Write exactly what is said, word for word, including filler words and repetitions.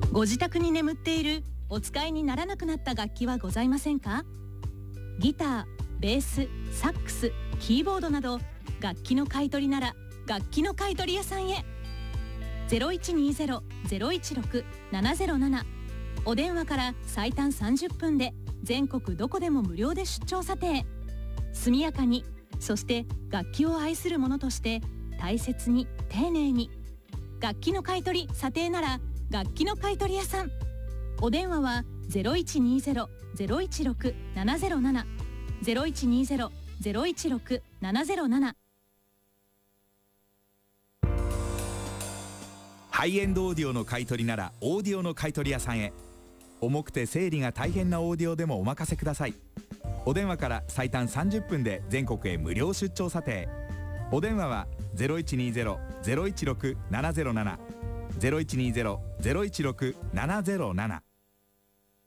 ご自宅に眠っているお使いにならなくなった楽器はございませんか？ギター、ベース、サックス、キーボードなど楽器の買い取りなら楽器の買い取り屋さんへ。 ゼロいちにゼロ ゼロいちろく ななゼロなな お電話から最短さんじゅっぷんで全国どこでも無料で出張査定。速やかに、そして楽器を愛する者として大切に丁寧に。楽器の買い取り査定なら楽器の買い取り屋さん。お電話は ゼロいちにゼロ ゼロいちろく ななゼロなな ゼロいちにゼロ ゼロいちろく ななゼロなな。 ハイエンドオーディオの買い取りならオーディオの買い取り屋さんへ。重くて整理が大変なオーディオでもお任せください。お電話から最短さんじゅっぷんで全国へ無料出張査定。お電話は ゼロいちにゼロ ゼロいちろく ななゼロなな ゼロいちにゼロ ゼロいちろく ななゼロなな。